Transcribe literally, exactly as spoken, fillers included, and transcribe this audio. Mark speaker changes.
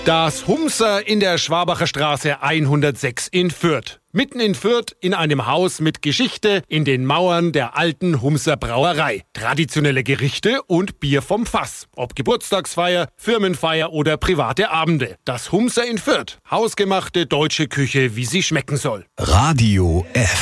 Speaker 1: Das Humser in der Schwabacher Straße hundertsechs in Fürth. Mitten in Fürth in einem Haus mit Geschichte in den Mauern der alten Humser Brauerei. Traditionelle Gerichte und Bier vom Fass. Ob Geburtstagsfeier, Firmenfeier oder private Abende. Das Humser in Fürth. Hausgemachte deutsche Küche, wie sie schmecken soll.
Speaker 2: Radio F.